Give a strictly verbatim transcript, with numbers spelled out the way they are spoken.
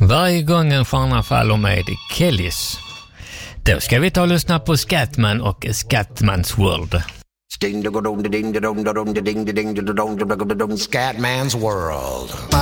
Varje gång en stjärna faller med Kellys. Då ska vi ta och lyssna på Scatman och Scatman's World. Scatman's World.